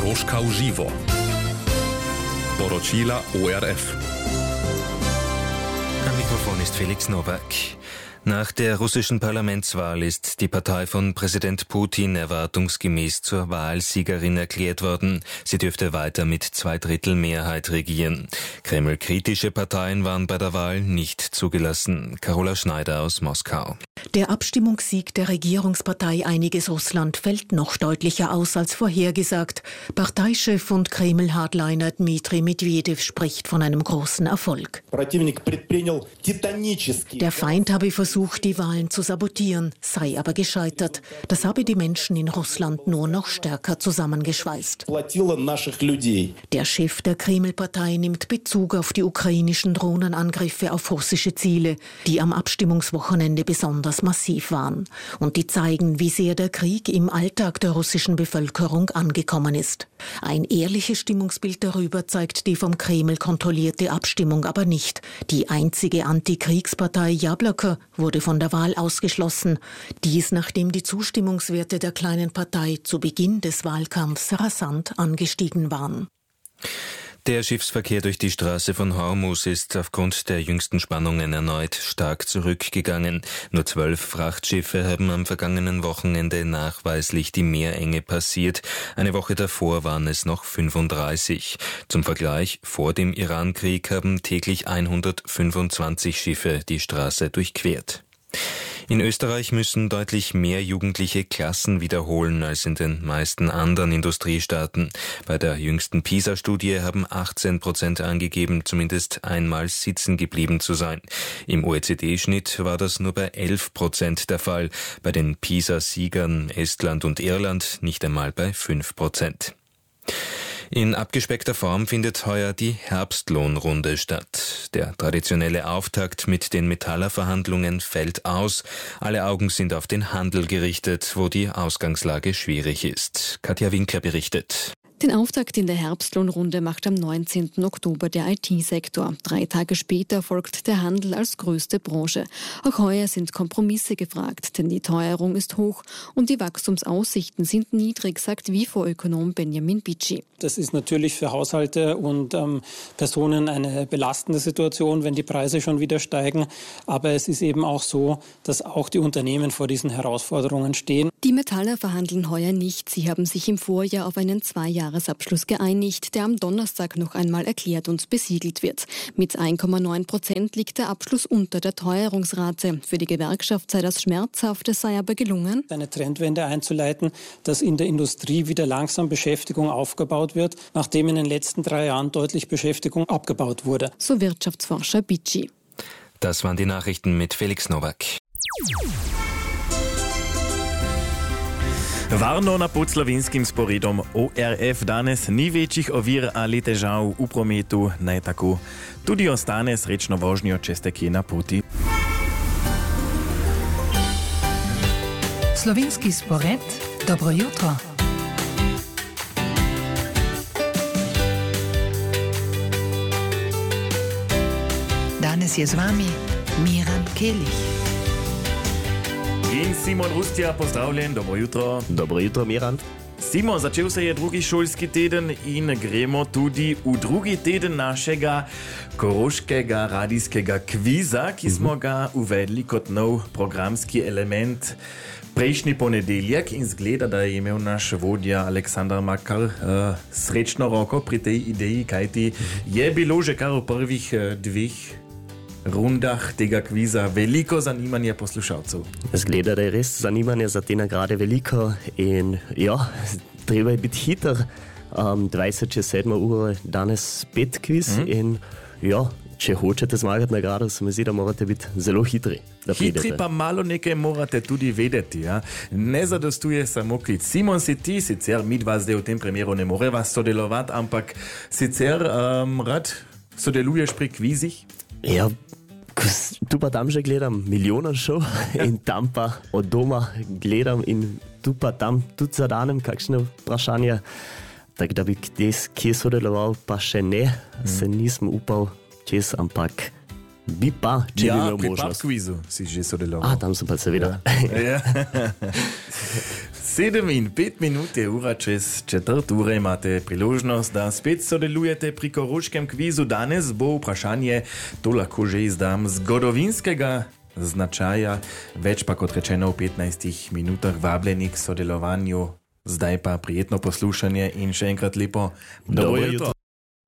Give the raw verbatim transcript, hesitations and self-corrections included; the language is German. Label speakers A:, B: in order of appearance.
A: Koroška v živo. Poročila O R F.
B: Am Mikrofon ist Felix Nowak. Nach der russischen Parlamentswahl ist die Partei von Präsident Putin erwartungsgemäß zur Wahlsiegerin erklärt worden. Sie dürfte weiter mit Zweidrittelmehrheit regieren. Kreml-kritische Parteien waren bei der Wahl nicht zugelassen. Carola Schneider aus Moskau.
C: Der Abstimmungssieg der Regierungspartei Einiges Russland fällt noch deutlicher aus als vorhergesagt. Parteichef und Kreml-Hardliner Dmitri Medvedev spricht von einem großen Erfolg. Der Feind habe versucht, die Wahlen zu sabotieren, sei aber gescheitert. Das habe die Menschen in Russland nur noch stärker zusammengeschweißt. Der Chef der Kreml-Partei nimmt Bezug auf die ukrainischen Drohnenangriffe auf russische Ziele, die am Abstimmungswochenende besonders massiv waren. Und die zeigen, wie sehr der Krieg im Alltag der russischen Bevölkerung angekommen ist. Ein ehrliches Stimmungsbild darüber zeigt die vom Kreml kontrollierte Abstimmung aber nicht. Die einzige Antikriegspartei Jabloko wurde von der Wahl ausgeschlossen. Dies, nachdem die Zustimmungswerte der kleinen Partei zu Beginn des Wahlkampfs rasant angestiegen waren.
B: Der Schiffsverkehr durch die Straße von Hormuz ist aufgrund der jüngsten Spannungen erneut stark zurückgegangen. Nur zwölf Frachtschiffe haben am vergangenen Wochenende nachweislich die Meerenge passiert. Eine Woche davor waren es noch fünfunddreißig. Zum Vergleich, vor dem Irankrieg haben täglich hundertfünfundzwanzig Schiffe die Straße durchquert. In Österreich müssen deutlich mehr Jugendliche Klassen wiederholen als in den meisten anderen Industriestaaten. Bei der jüngsten PISA-Studie haben achtzehn Prozent angegeben, zumindest einmal sitzen geblieben zu sein. Im O E C D-Schnitt war das nur bei elf Prozent der Fall, bei den PISA-Siegern Estland und Irland nicht einmal bei fünf Prozent. In abgespeckter Form findet heuer die Herbstlohnrunde statt. Der traditionelle Auftakt mit den Metallerverhandlungen fällt aus. Alle Augen sind auf den Handel gerichtet, wo die Ausgangslage schwierig ist. Katja Winkler berichtet.
D: Den Auftakt in der Herbstlohnrunde macht am neunzehnten Oktober der I T-Sektor. Drei Tage später folgt der Handel als größte Branche. Auch heuer sind Kompromisse gefragt, denn die Teuerung ist hoch und die Wachstumsaussichten sind niedrig, sagt W I F O-Ökonom Benjamin Bitschi.
E: Das ist natürlich für Haushalte und ähm, Personen eine belastende Situation, wenn die Preise schon wieder steigen. Aber es ist eben auch so, dass auch die Unternehmen vor diesen Herausforderungen stehen.
D: Die Metaller verhandeln heuer nicht. Sie haben sich im Vorjahr auf einen Zweijahresabschluss geeinigt, der am Donnerstag noch einmal erklärt und besiegelt wird. Mit eins Komma neun Prozent liegt der Abschluss unter der Teuerungsrate. Für die Gewerkschaft sei das schmerzhaft, es sei aber gelungen,
E: eine Trendwende einzuleiten, dass in der Industrie wieder langsam Beschäftigung aufgebaut wird, nachdem in den letzten drei Jahren deutlich Beschäftigung abgebaut wurde.
D: So Wirtschaftsforscher Bitschi.
B: Das waren die Nachrichten mit Felix Nowak.
F: Varno na Podslavinskim sporedom O R F danes ni večjih ovir ali težav v prometu, naj tako tudi ostane srečno vožnjo, če ste kje na poti.
G: Slovenski spored, dobro jutro. Danes je z vami Miran Kelich.
F: In Simon Rustja, pozdravljen, dobro jutro.
H: Dobro jutro, Miran.
F: Simon, začel se je drugi šolski teden in gremo tudi v drugi teden našega koroškega radijskega kviza, ki smo ga uvedli kot nov programski element prejšnji ponedeljek in zgleda, da je imel naš vodja Aleksandar Makar uh, srečno roko pri tej ideji, kajti je bilo že kar v prvih uh, dveh rundah tega kviza veliko zanimanja poslušalcev.
H: Zgleda, da je res zanimanje za te nagrade veliko in ja, treba je biti hiter. Um, dvajset čez sedmo uro je danes spet kviz mm. in ja, če hočete zmagati nagrado, se mi zdi, da morate biti zelo hitri.
F: Hitri pa malo nekaj morate tudi vedeti. Ja? Ne zadostuje samo klic. Simon, si ti, sicer mi dva zdaj v tem primeru ne moreva sodelovati, ampak sicer um, rad sodeluješ pri kvizih?
H: Ja, tu pa tam že gledam milijono šov in tam pa od doma gledam in tu pa tam tudi zadanem kakšne vprašanja. Tako da bi kje sodeloval, pa še ne, hmm. se nisem upal čez, ampak bi pa, če
F: ja,
H: bi imel možnost.
F: Ja, pri pub kvizu si že sodeloval.
H: A, tam sem pa seveda.
F: Ja. Ja. Sedem in pet minut je ura čez četrt ure, imate priložnost, da spet sodelujete pri koroškem kvizu. Danes bo vprašanje, to lahko že izdam, zgodovinskega značaja. Več pa kot rečeno v petnajstih minutah vabljeni k sodelovanju. Zdaj pa prijetno poslušanje in še enkrat lepo dobro jutro.